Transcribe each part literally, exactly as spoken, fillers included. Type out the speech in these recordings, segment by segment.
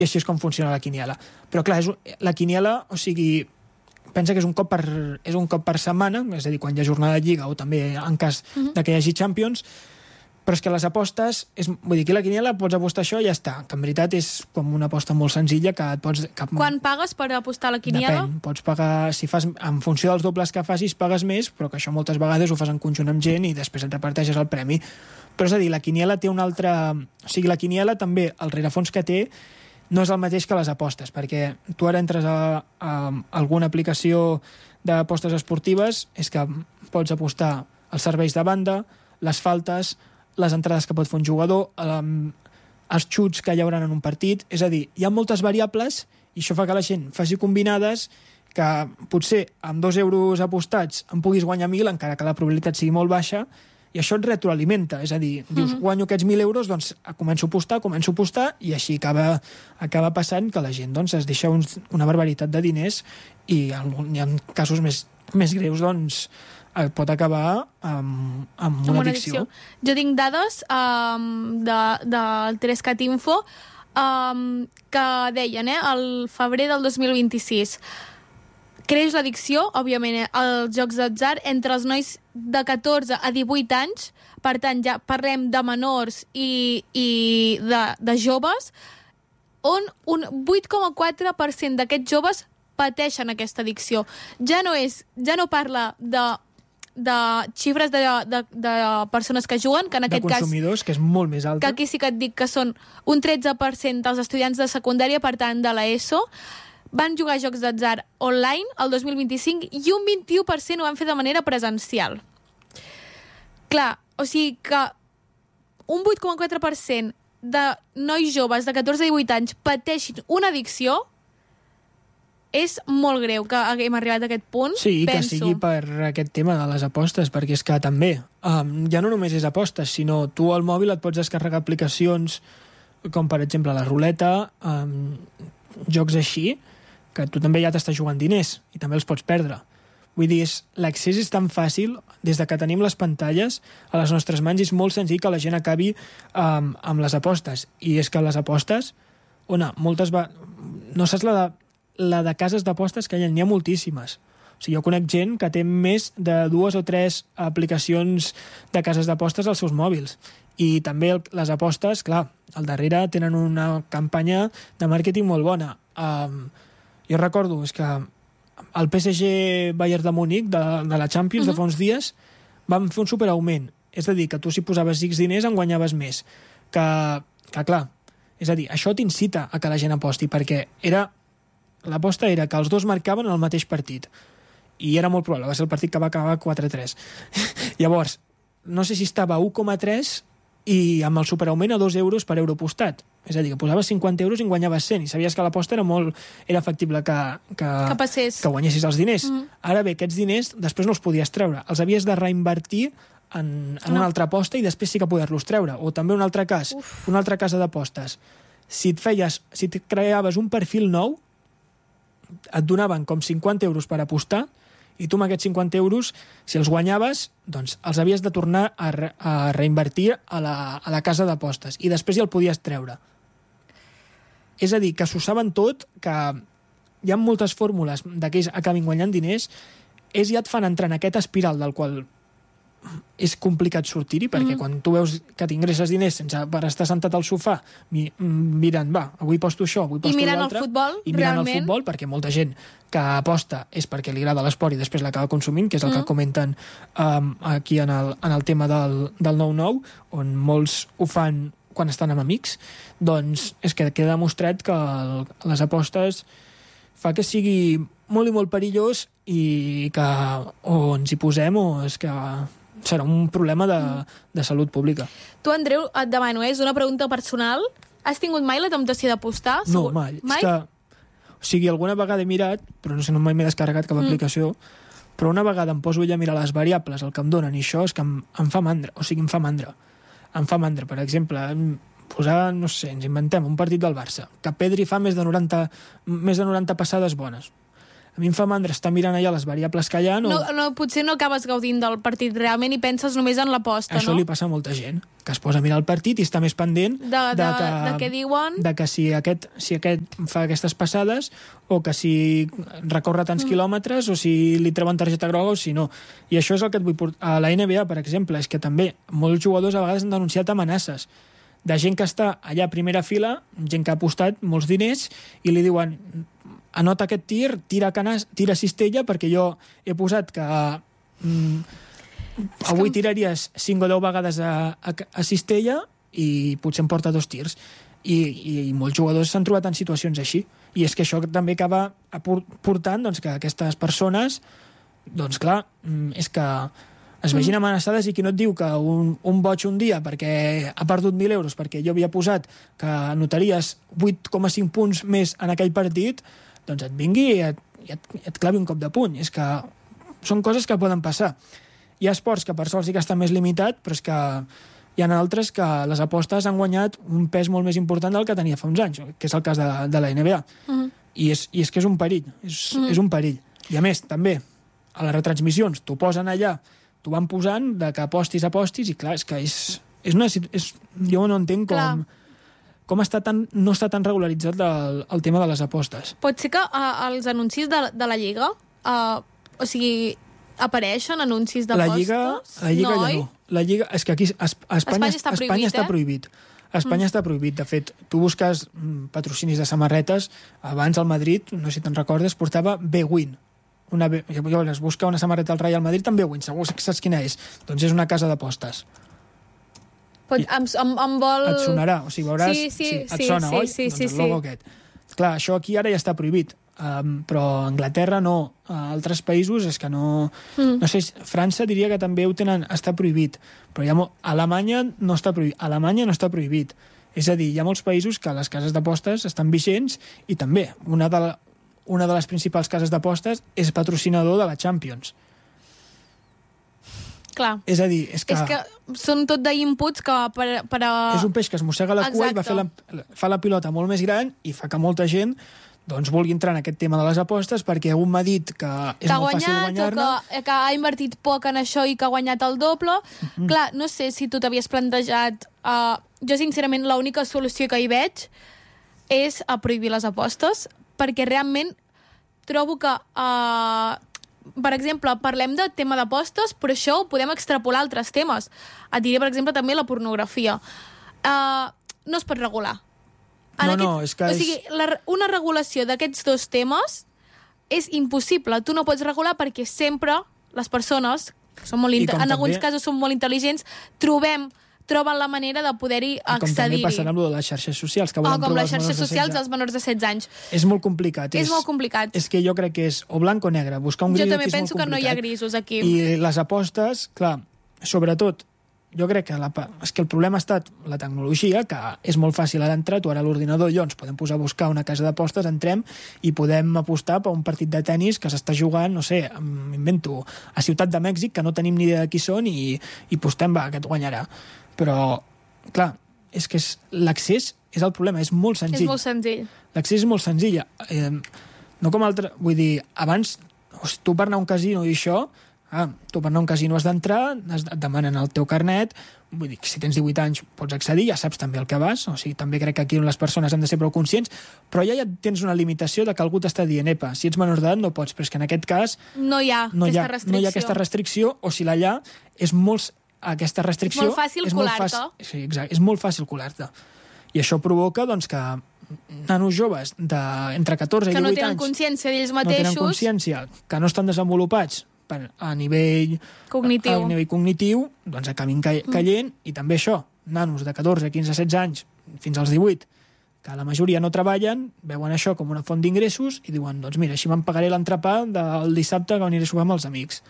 I així és com funciona la quiniela. Però clar, és, la quiniela, o sigui, pensa que és un cop per, és un cop per setmana, és a dir, quan hi ha jornada de Lliga o també en cas uh-huh. de que hi hagi Champions, però és que les apostes, és, vull dir, que la quiniela pots apostar això i ja està, que en veritat és com una aposta molt senzilla que et pots... Que, quan pagues per apostar a la quiniela? Depèn, pots pagar, si fas, en funció dels dobles que facis pagues més, però que això moltes vegades ho fas en conjunt amb gent i després et reparteixes el premi. Però és a dir, la quiniela té una altra... O sigui, la quiniela també, el rerefons que té, no és el mateix que les apostes, perquè tu ara entres a, a alguna aplicació d'apostes esportives, és que pots apostar els serveis de banda, les faltes, les entrades que pot fer un jugador, um, els xuts que hi haurà en un partit, és a dir, hi ha moltes variables i això fa que la gent faci combinades que potser amb dos euros apostats en puguis guanyar mil, encara que la probabilitat sigui molt baixa, i això et retroalimenta, és a dir, dius, mm-hmm. guanyo aquests mil euros, doncs començo a apostar, començo a apostar, i així acaba, acaba passant que la gent doncs, es deixa uns, una barbaritat de diners i en, hi ha casos més, més greus, doncs, pot acabar amb, amb una, una addicció. addicció. Jo tinc dades um, de, del Trescat Info um, que deien, eh, el febrer del dos mil vint-i-sis, creix l'addicció, òbviament, als jocs d'atzar entre els nois de catorze a divuit anys, per tant, ja parlem de menors i, i de, de joves, on un vuit coma quatre per cent d'aquests joves pateixen aquesta addicció. Ja no és, ja no parla de de xifres de, de, de persones que juguen, que en aquest cas... De consumidors, cas, que és molt més alta. Que aquí sí que et dic que són un tretze per cent dels estudiants de secundària, per tant, de l'ESO, van jugar a jocs d'atzar online el dos mil vint-i-cinc i un vint-i-u per cent ho van fer de manera presencial. Clar, o sigui que un vuit coma quatre per cent de nois joves de catorze a divuit anys pateixin una addicció és molt greu que haguem arribat a aquest punt, sí, penso. Sí, que sigui per aquest tema de les apostes, perquè és que també, um, ja no només és apostes, sinó tu al mòbil et pots descarregar aplicacions com, per exemple, la ruleta, um, jocs així, que tu també ja t'estàs jugant diners i també els pots perdre. Vull dir, l'accés és tan fàcil, des de que tenim les pantalles a les nostres mans, és molt senzill que la gent acabi um, amb les apostes. I és que les apostes, ona, moltes va... no saps la de la de cases d'apostes que hi ha, n'hi ha moltíssimes. O sigui, jo conec gent que té més de dues o tres aplicacions de cases d'apostes als seus mòbils. I també el, les apostes, clar, al darrere tenen una campanya de màrqueting molt bona. Um, jo recordo, és que el P S G Bayern de Múnich de, de la Champions uh-huh. de fa uns dies van fer un superaugment. És a dir, que tu si posaves X diners en guanyaves més. Que, que clar, és a dir, això t'incita a que la gent aposti, perquè era l'aposta era que els dos marcaven en el mateix partit. I era molt probable, va ser el partit que va acabar quatre a tres. Llavors, no sé si estava a u coma tres i amb el superaugment a dos euros per euro apostat. És a dir, que posaves cinquanta euros i en guanyaves cent, i sabies que l'aposta era molt... era factible que, que, que, passés. que guanyessis els diners. Mm. Ara bé, aquests diners després no els podies treure. Els havies de reinvertir en, en no. una altra aposta i després sí que poder-los treure. O també un altre cas, Uf. una altra casa d'apostes. Si et feies, si et creaves un perfil nou, et donaven com cinquanta euros per apostar i tu amb aquests cinquanta euros, si els guanyaves, doncs els havies de tornar a, re, a reinvertir a la, a la casa d'apostes i després ja el podies treure. És a dir, que s'ho saben tot, que hi ha moltes fórmules de que ells acabin guanyant diners, ells ja et fan entrar en aquest espiral del qual és complicat sortir-hi, perquè mm. quan tu veus que t'ingresses diners sense per estar sentat al sofà mirant, va, avui posto això, avui posto l'altre... I mirant el futbol, i mirant realment. el futbol, perquè molta gent que aposta és perquè li agrada l'esport i després l'acaba consumint, que és el mm. que comenten um, aquí en el, en el tema del, del nou nou, on molts ho fan quan estan amb amics, doncs és que queda demostrat que el, les apostes fa que sigui molt i molt perillós i que o ens hi posem o és que serà un problema de, de salut pública. Tu, Andreu, et demano, és una pregunta personal. Has tingut mai la temptació d'apostar? No, mai. mai? És que, o sigui, alguna vegada he mirat, però no sé, no mai m'he descarregat cap mm. aplicació, però una vegada em poso ella a mirar les variables, el que em donen, i això és que em, em fa mandra. O sigui, em fa mandra. Em fa mandra, per exemple, posar, no sé, ens inventem un partit del Barça, que Pedri fa més de noranta, més de noranta passades bones. a mi em fa mandra estar mirant allà les variables que hi ha. No, no, potser no acabes gaudint del partit realment i penses només en l'aposta, no? Això li passa a molta gent, que es posa a mirar el partit i està més pendent de, de, de, que, de què diuen. De que si aquest, si aquest fa aquestes passades o que si recorre tants mm. quilòmetres o si li treuen targeta groga o si no. I això és el que et vull portar. A la N B A, per exemple, és que també molts jugadors a vegades han denunciat amenaces de gent que està allà a primera fila, gent que ha apostat molts diners i li diuen anota aquest tir, tira, canas, tira cistella perquè jo he posat que mm, avui que... tiraries cinc o deu vegades a, a, a cistella i potser em porta dos tirs. I, i, i molts jugadors s'han trobat en situacions així. I és que això també acaba portant doncs, que aquestes persones, doncs clar, és que es vegin amenaçades i qui no et diu que un, un boig un dia perquè ha perdut mil euros perquè jo havia posat que anotaries vuit coma cinc punts més en aquell partit, doncs et vingui i et, i et, i et clavi un cop de puny. És que són coses que poden passar. Hi ha esports que per sort sí que estan més limitat, però és que hi ha altres que les apostes han guanyat un pes molt més important del que tenia fa uns anys, que és el cas de, de la N B A. Uh-huh. I, és, I és que és un perill, és, uh-huh. és un perill. I a més, també, a les retransmissions t'ho posen allà, t'ho van posant de que apostis, apostis, i clar, és que és, és una és, jo no entenc com, com està tan, no està tan regularitzat el, el tema de les apostes. Pot ser que uh, els anuncis de, de la Lliga, uh, o sigui, apareixen anuncis d'apostes? La Lliga, la Lliga no, ja no. La Lliga, és que aquí a Espanya, Espanya està prohibit. Espanya està prohibit. A Espanya mm. està prohibit. De fet, tu busques patrocinis de samarretes, abans al Madrid, no sé si te'n recordes, portava B-Win. Una, llavors busca una samarreta al Real Madrid amb B-Win, segur que saps quina és. Doncs és una casa d'apostes. Pot, em, em, em vol... Et sonarà, o sigui, veuràs... Sí, sí, sí, et sí, sona, sí, oi? sí, doncs sí, el logo sí. aquest. Clar, això aquí ara ja està prohibit, um, però a Anglaterra no. A altres països és que no... Mm. No sé, França diria que també ho tenen, està prohibit, però hi ha mo... Alemanya no està prohibit. Alemanya no està prohibit. És a dir, hi ha molts països que les cases d'apostes estan vigents i també una de la... una de les principals cases d'apostes és patrocinador de la Champions. Clar. És a dir, és que... És que són tot d'inputs que per, per a... És un peix que es mossega la cua i va fer la, fa la pilota molt més gran i fa que molta gent doncs, vulgui entrar en aquest tema de les apostes perquè algú m'ha dit que és que molt fàcil guanyar-ne. Que, que ha invertit poc en això i que ha guanyat el doble. Mm-hmm. Clar, no sé si tu t'havies plantejat... Uh, jo, sincerament, l'única solució que hi veig és a prohibir les apostes, perquè realment trobo que, uh, per exemple, parlem de tema d'apostes, però això ho podem extrapolar a altres temes. Et diré, per exemple, també la pornografia. Uh, no es pot regular. En no, aquest, no, és que... O sigui, la, una regulació d'aquests dos temes és impossible. Tu no pots regular perquè sempre les persones, que són molt en també... alguns casos són molt intel·ligents, trobem troben la manera de poder-hi accedir-hi. Com també passarà amb les xarxes socials. Que o com les xarxes socials dels menors de setze anys. És molt complicat. És, és molt complicat. És que jo crec que és o blanc o negre. Buscar un gris jo també aquí és penso molt que no hi ha grisos aquí. I les apostes, clar, sobretot, jo crec que, la, és que el problema ha estat la tecnologia, que és molt fàcil ara entrar, tu ara a l'ordinador, allò, ens podem posar a buscar una casa d'apostes, entrem i podem apostar per un partit de tennis que s'està jugant, no sé, m'invento, a Ciutat de Mèxic, que no tenim ni idea de qui són, i, i apostem, va, que et guanyarà. Però clar, és que l'accés és el problema, és molt senzill. És molt senzill. L'accés és molt senzill. Eh, no com altre... Vull dir, abans, tu per anar a un casino i això, ah, tu per anar a un casino has d'entrar, et demanen el teu carnet, vull dir que si tens divuit anys pots accedir, ja saps també el que vas, o sigui, també crec que aquí les persones han de ser prou conscients, però ja, ja tens una limitació de que algú t'està dient, epa, si ets menor d'edat no pots, però és que en aquest cas no hi ha, no hi ha, aquesta, restricció. no hi ha aquesta restricció, o si la hi ha, és molt... aquesta restricció... És molt fàcil colar-te. Sí, exacte, és molt fàcil colar-te. I això provoca doncs, que nanos joves d'entre catorze i divuit anys... Que no tenen consciència d'ells mateixos... No tenen consciència, que no estan desenvolupats per, a nivell cognitiu, a nivell cognitiu doncs acabin caient, mm. i també això, nanos de catorze, quinze, setze anys, fins als divuit, que la majoria no treballen, veuen això com una font d'ingressos i diuen, doncs mira, així me'n pagaré l'entrepà del dissabte que aniré a sopar amb els amics.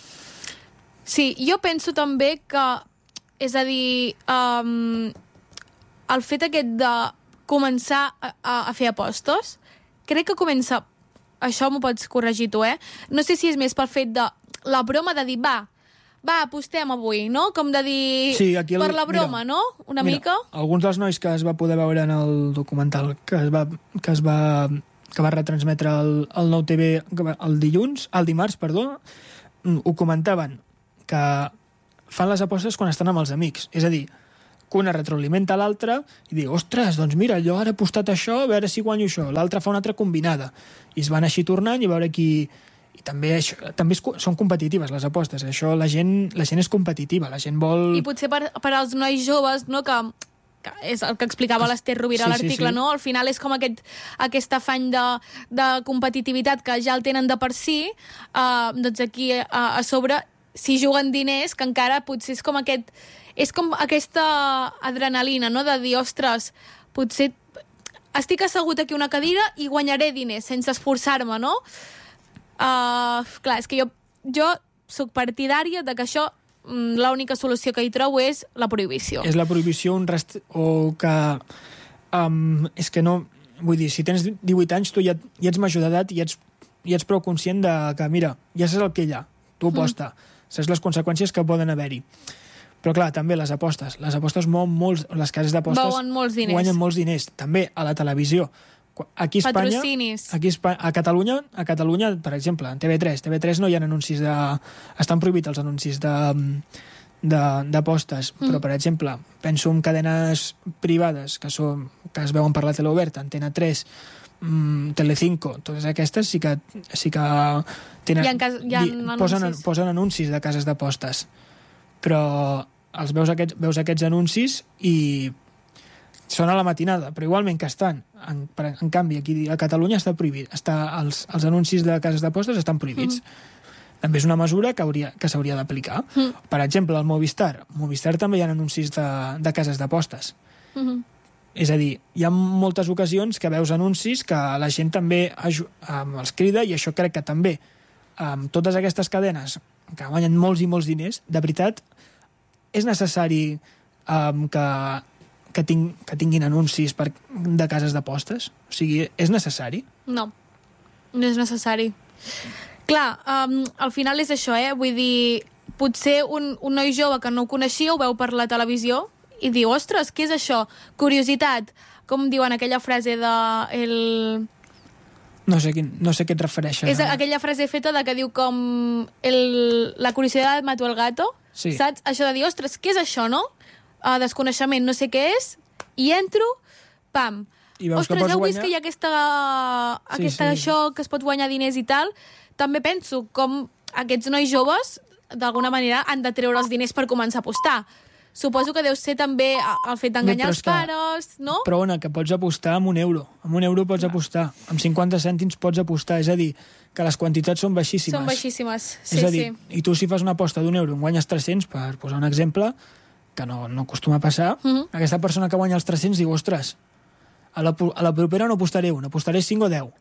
Sí, jo penso també que, és a dir, um, el fet aquest de començar a, a fer apostes, crec que comença, això m'ho pots corregir tu, eh? No sé si és més pel fet de la broma de dir, va, va, apostem avui, no? Com de dir, sí, aquí el, per la broma, mira, no? Una mira, mica. Alguns dels nois que es va poder veure en el documental que es va, que es va que va retransmetre el, el Nou T V el dilluns, el dimarts, perdó, ho comentaven, que fan les apostes quan estan amb els amics. És a dir, que una retroalimenta l'altra i diu, ostres, doncs mira, jo ara he apostat això, a veure si guanyo això. L'altre fa una altra combinada. I es van així tornant i a veure qui... I també, això, també és, són competitives les apostes. Això la gent, la gent és competitiva, la gent vol... I potser per, per als nois joves, no, que, que és el que explicava l'Ester Rovira a Sí, l'article, sí, sí. no? Al final és com aquest, aquest afany de, de competitivitat que ja el tenen de per si, uh, doncs aquí uh, a sobre, si juguen diners, que encara potser és com aquest... És com aquesta adrenalina, no?, de dir, ostres, potser estic assegut aquí a una cadira i guanyaré diners sense esforçar-me, no? Uh, clar, és que jo, jo soc partidària de que això, mm, l'única solució que hi trobo és la prohibició. És la prohibició un rest... o que... Um, és que no... Vull dir, si tens divuit anys, tu ja, ja ets major d'edat i ja ets, ja ets prou conscient de que, mira, ja saps el que hi ha. Tu aposta. Mm. Saps les conseqüències que poden haver-hi. Però clar, també les apostes. Les apostes mouen molts... Les cases d'apostes Veuen molts diners. guanyen molts diners. També a la televisió. Aquí a Espanya, Patrocinis. aquí a, Espanya, a Catalunya, a Catalunya, per exemple, en T V tres, T V tres no hi ha anuncis de... Estan prohibits els anuncis de d'apostes, mm. però, per exemple, penso en cadenes privades que, són, que es veuen per la tele oberta, Antena tres, mm, Telecinco, totes aquestes sí que, sí que tenen, hi ha, cas, hi ha di, anuncis. Posen, posen anuncis de cases d'apostes, però els veus aquests, veus aquests anuncis i són a la matinada, però igualment que estan. En, en canvi, aquí a Catalunya està prohibit. Està, els, els anuncis de cases d'apostes estan prohibits. Mm. També és una mesura que hauria, que s'hauria d'aplicar. Mm. Per exemple, el Movistar. Movistar també hi ha anuncis de, de cases d'apostes. Mm-hmm. És a dir, hi ha moltes ocasions que veus anuncis que la gent també um, els crida, i això crec que també amb um, totes aquestes cadenes que guanyen molts i molts diners, de veritat, és necessari um, que que, ting, que tinguin anuncis per, de cases d'apostes? O sigui, és necessari? No, no és necessari. Clar, um, al final és això, eh? Vull dir, potser un, un noi jove que no ho coneixia ho veu per la televisió i diu, ostres, què és això? Curiositat. Com diuen aquella frase de... El... No sé, quin, no sé què et refereixes. És aquella frase feta de que diu com el, la curiositat mató el gato. Sí. Saps? Això de dir, ostres, què és això, no? Uh, desconeixement, no sé què és, i entro, pam. I veus ostres, que pots heu vist guanyar... que hi ha aquesta, aquesta sí, sí. això, que es pot guanyar diners i tal? També penso com aquests nois joves, d'alguna manera, han de treure els diners per començar a apostar. Suposo que deu ser també el fet d'enganyar els pares, no? Però, Ona, que pots apostar amb un euro. Amb un euro pots no. apostar. Amb cinquanta cèntims pots apostar. És a dir, que les quantitats són baixíssimes. Són baixíssimes, sí, és a dir, sí. I tu si fas una aposta d'un euro i en guanyes tres-cents, per posar un exemple, que no, no acostuma a passar, uh-huh. aquesta persona que guanya els tres-cents diu, ostres, a la, a la propera no apostaré un, apostaré cinc o deu.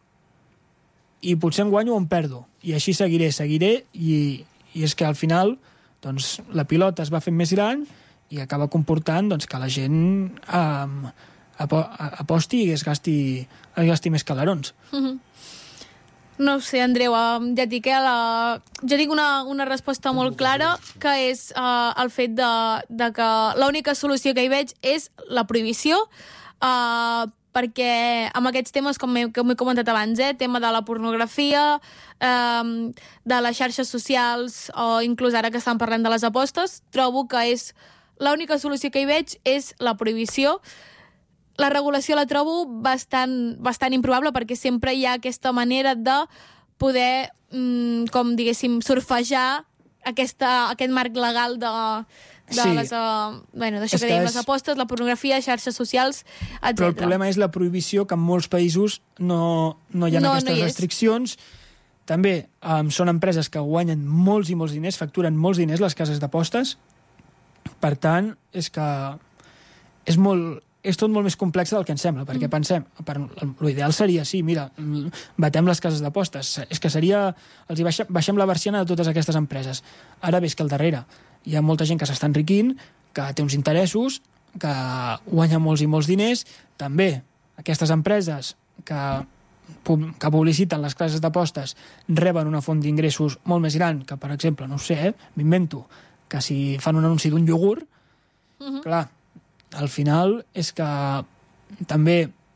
I potser em guanyo o em perdo. I així seguiré, seguiré, i, i és que al final doncs, la pilota es va fent més gran i acaba comportant doncs, que la gent um, apo aposti i es gasti, es gasti més calarons. Uh-huh. No ho sé, Andreu, uh, ja et dic, eh, la... jo tinc una, una resposta molt clara, que és uh, el fet de, de que l'única solució que hi veig és la prohibició, uh, perquè amb aquests temes, com he, com he comentat abans, eh, tema de la pornografia, um, de les xarxes socials, o inclús ara que estan parlant de les apostes, trobo que és l'única solució que hi veig és la prohibició. La regulació la trobo bastant, bastant improbable perquè sempre hi ha aquesta manera de poder, mmm, com diguéssim, surfejar aquesta, aquest marc legal de, de sí. les, uh, bueno, d'això És que que dèiem, és... les apostes, la pornografia, xarxes socials, etcètera. Però el problema és la prohibició, que en molts països no, no hi ha no, aquestes no restriccions. També um, són empreses que guanyen molts i molts diners, facturen molts diners les cases d'apostes. Per tant, és que és molt... és tot molt més complex del que ens sembla, perquè mm. pensem, per, l'ideal seria, sí, mira, batem les cases d'apostes, és que seria, els hi baixem, baixem la persiana de totes aquestes empreses. Ara ves que al darrere hi ha molta gent que s'està enriquint, que té uns interessos, que guanya molts i molts diners, també aquestes empreses que, que publiciten les cases d'apostes reben una font d'ingressos molt més gran que, per exemple, no ho sé, eh, m'invento, que si fan un anunci d'un iogurt, mm-hmm. clar, al final és que també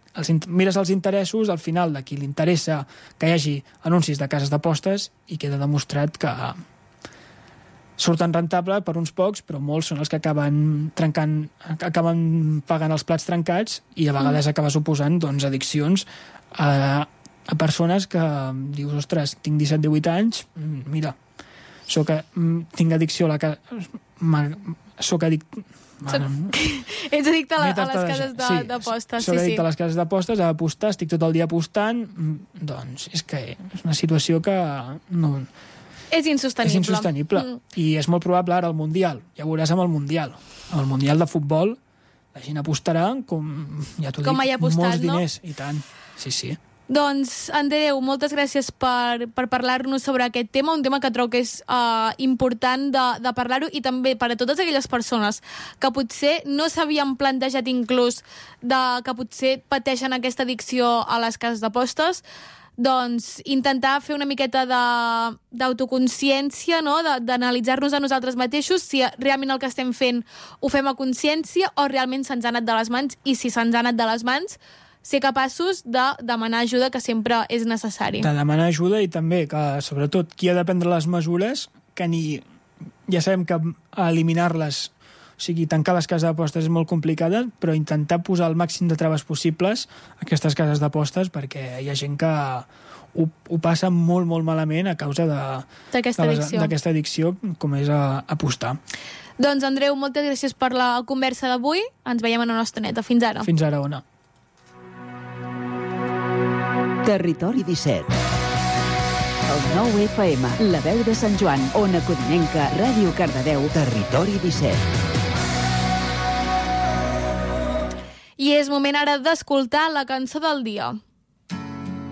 els, mires els interessos, al final de qui li interessa que hi hagi anuncis de cases d'apostes i queda demostrat que surten rentable per uns pocs, però molts són els que acaben trencant, acaben pagant els plats trencats i a vegades mm. acaba suposant doncs, addiccions a, a persones que dius, ostres, tinc disset divuit anys, mira, soc, tinc addicció a la casa, soc addic... Bueno, ets addicte a, la, a les cases d'apostes. Sí, soc sí, addicte sí. a les cases d'apostes, a apostar, estic tot el dia apostant, doncs és que és una situació que no... És insostenible. És insostenible. Mm. I és molt probable ara al Mundial. Ja ho veuràs amb el Mundial. Amb el Mundial de futbol la gent apostarà com, ja t'ho dic, apostat, molts diners. No? I tant. Sí, sí. Doncs, Andreu, moltes gràcies per, per parlar-nos sobre aquest tema, un tema que trobo que és uh, important de, de parlar-ho, i també per a totes aquelles persones que potser no s'havien plantejat inclús de, que potser pateixen aquesta addicció a les cases d'apostes, doncs intentar fer una miqueta d'autoconsciència, no? D'analitzar-nos a nosaltres mateixos, si realment el que estem fent ho fem a consciència o realment se'ns ha anat de les mans, i si se'ns ha anat de les mans, ser capaços de demanar ajuda, que sempre és necessari. De demanar ajuda, i també que, sobretot, qui ha de prendre les mesures, que ni... Ja sabem que eliminar-les, o sigui, tancar les cases d'apostes és molt complicada, però intentar posar el màxim de traves possibles a aquestes cases d'apostes, perquè hi ha gent que ho, ho passa molt, molt malament a causa d'aquesta addicció. d'aquesta addicció, com és a, apostar. Doncs, Andreu, moltes gràcies per la conversa d'avui. Ens veiem en una estoneta. Fins ara. Fins ara, Ona. Territori disset. El nou F M, la veu de Sant Joan, Ona Codinenca, Ràdio Cardedeu, Territori disset. I és moment ara d'escoltar la cançó del dia.